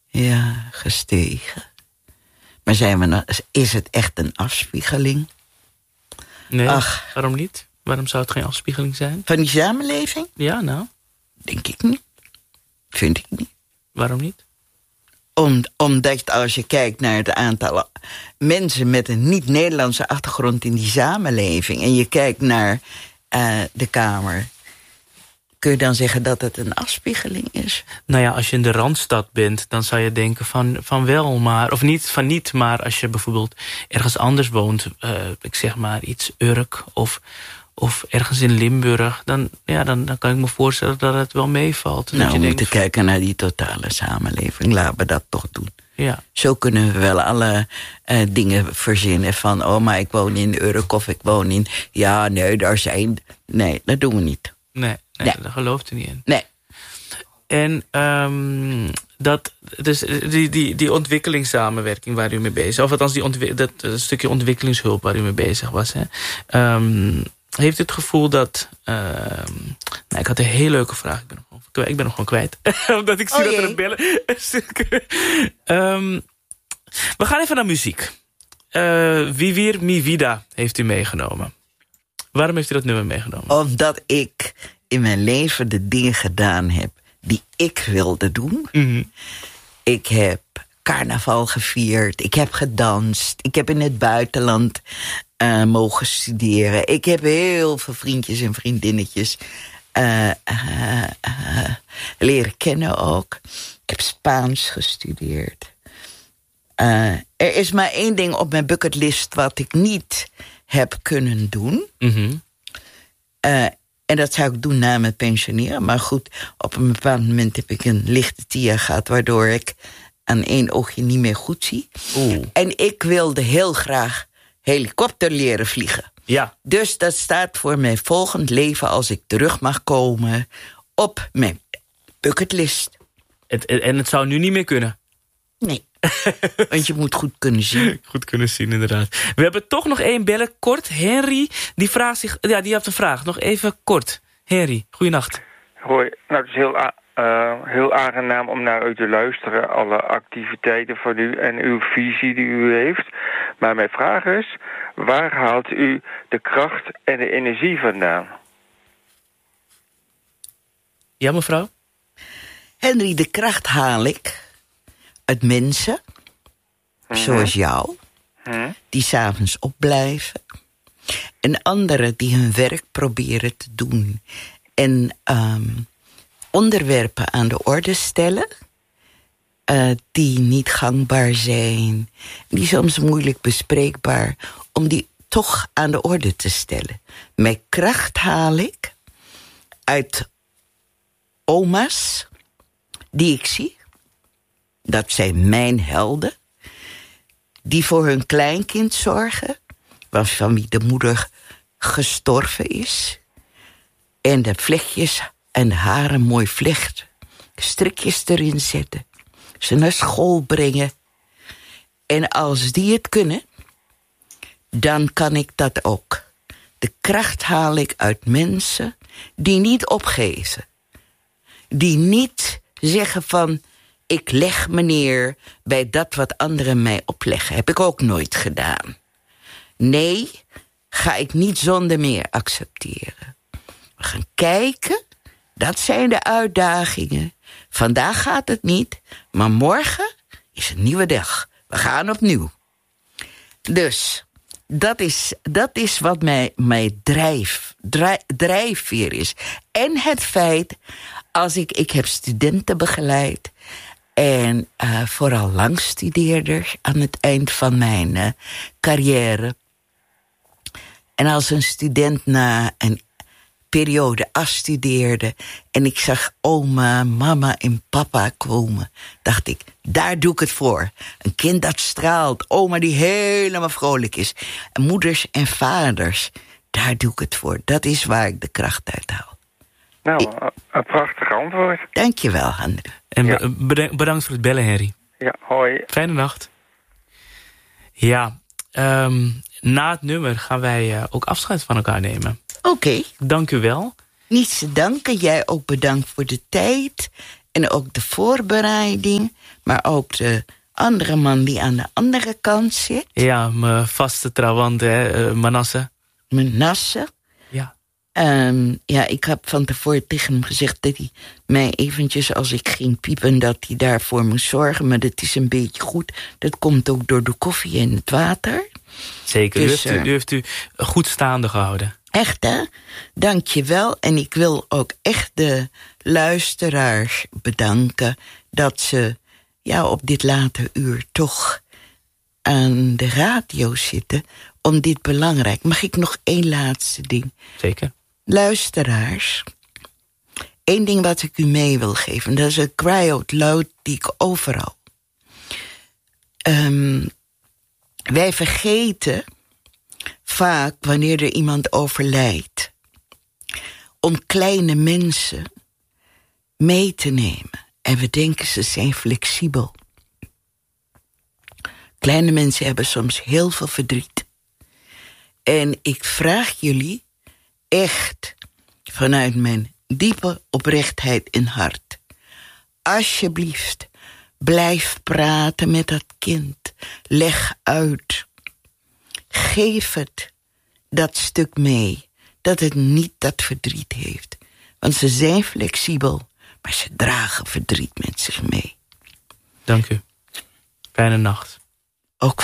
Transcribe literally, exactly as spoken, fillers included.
Ja, gestegen. Maar zijn we nou, is het echt een afspiegeling? Nee, Ach. Waarom niet? Waarom zou het geen afspiegeling zijn? Van die samenleving? Ja, nou. Denk ik niet. Vind ik niet. Waarom niet? Om, omdat als je kijkt naar het aantal mensen met een niet-Nederlandse achtergrond in die samenleving, en je kijkt naar uh, de Kamer, kun je dan zeggen dat het een afspiegeling is? Nou ja, als je in de Randstad bent, dan zou je denken van, van wel, maar... Of niet van niet, maar als je bijvoorbeeld ergens anders woont, uh, ik zeg maar iets Urk of, of ergens in Limburg, dan, ja, dan, dan kan ik me voorstellen dat het wel meevalt. Nou, dat je we denkt, moeten kijken naar die totale samenleving. Laten we dat toch doen. Ja. Zo kunnen we wel alle uh, dingen verzinnen van, oh, maar ik woon in Urk of ik woon in... Ja, nee, daar zijn... Nee, dat doen we niet. Nee, nee, Nee. daar gelooft u niet in. Nee. En um, dat, dus die, die, die ontwikkelingssamenwerking waar u mee bezig was, of althans die ontwi- dat, dat stukje ontwikkelingshulp waar u mee bezig was, hè, um, heeft u het gevoel dat... Um, nou, ik had een heel leuke vraag. Ik ben hem gewoon kwijt. Ik ben hem gewoon kwijt. Omdat ik zie Oh, dat er jee. een bellen... um, we gaan even naar muziek. Uh, Vivir mi vida heeft u meegenomen. Waarom heeft u dat nummer meegenomen? Omdat ik in mijn leven de dingen gedaan heb die ik wilde doen. Mm-hmm. Ik heb carnaval gevierd. Ik heb gedanst. Ik heb in het buitenland uh, mogen studeren. Ik heb heel veel vriendjes en vriendinnetjes uh, uh, uh, leren kennen ook. Ik heb Spaans gestudeerd. Uh, er is maar één ding op mijn bucketlist wat ik niet heb kunnen doen. Mm-hmm. Uh, en dat zou ik doen na mijn pensioneren. Maar goed, op een bepaald moment heb ik een lichte tia gehad, waardoor ik aan één oogje niet meer goed zie. Oeh. En ik wilde heel graag helikopter leren vliegen. Ja. Dus dat staat voor mijn volgend leven, als ik terug mag komen, op mijn bucketlist. Het, en het zou nu niet meer kunnen. Nee. Want je moet goed kunnen zien. Goed kunnen zien, inderdaad. We hebben toch nog één bellen, kort. Henry, die vraagt zich... Ja, die heeft een vraag. Nog even kort. Henry, goeienacht. Hoi, nou, het is heel, a- uh, heel aangenaam om naar u te luisteren. Alle activiteiten van u en uw visie die u heeft. Maar mijn vraag is, waar haalt u de kracht en de energie vandaan? Ja, mevrouw? Henry, de kracht haal ik uit mensen, mm-hmm. zoals jou, mm-hmm. die 's avonds opblijven. En anderen die hun werk proberen te doen. En um, onderwerpen aan de orde stellen, uh, die niet gangbaar zijn, die soms moeilijk bespreekbaar, om die toch aan de orde te stellen. Mijn kracht haal ik uit oma's die ik zie. Dat zijn mijn helden. Die voor hun kleinkind zorgen, waarvan wie de moeder gestorven is. En de vlechtjes en de haren mooi vlechten. Strikjes erin zetten. Ze naar school brengen. En als die het kunnen, dan kan ik dat ook. De kracht haal ik uit mensen die niet opgeven. Die niet zeggen van, ik leg me neer bij dat wat anderen mij opleggen. Heb ik ook nooit gedaan. Nee, ga ik niet zonder meer accepteren. We gaan kijken, dat zijn de uitdagingen. Vandaag gaat het niet, maar morgen is een nieuwe dag. We gaan opnieuw. Dus, dat is, dat is wat mij, mij drijf, drijf, drijfveer is. En het feit, als ik, ik heb studenten begeleid, en uh, vooral langstudeerders aan het eind van mijn uh, carrière. En als een student na een periode afstudeerde en ik zag oma, mama en papa komen, dacht ik, daar doe ik het voor. Een kind dat straalt, oma die helemaal vrolijk is. En moeders en vaders, daar doe ik het voor. Dat is waar ik de kracht uit haal. Nou, ik... een prachtig antwoord. Dank je wel, André. En ja. bedankt voor het bellen, Henry. Ja, hoi. Fijne nacht. Ja, um, na het nummer gaan wij uh, ook afscheid van elkaar nemen. Oké. Okay. Dank u wel. Niets te danken. Jij ook bedankt voor de tijd. En ook de voorbereiding, maar ook de andere man die aan de andere kant zit. Ja, mijn vaste trouwant, hè, uh, Manasse. Manasse. Ja. Um, ja, ik heb van tevoren tegen hem gezegd dat hij mij eventjes, als ik ging piepen, dat hij daarvoor moest zorgen. Maar dat is een beetje goed. Dat komt ook door de koffie en het water. Zeker, dus, u, heeft u, u heeft u goed staande gehouden. Echt, hè? Dank je wel. En ik wil ook echt de luisteraars bedanken dat ze ja, op dit late uur toch aan de radio zitten om dit belangrijk. Mag ik nog één laatste ding? Zeker. Luisteraars, één ding wat ik u mee wil geven, dat is een cry out loud die ik overal. Um, wij vergeten vaak wanneer er iemand overlijdt om kleine mensen mee te nemen. En we denken ze zijn flexibel. Kleine mensen hebben soms heel veel verdriet. En ik vraag jullie echt vanuit mijn diepe oprechtheid in hart. Alsjeblieft, blijf praten met dat kind. Leg uit. Geef het dat stuk mee. Dat het niet dat verdriet heeft. Want ze zijn flexibel, maar ze dragen verdriet met zich mee. Dank u. Fijne nacht.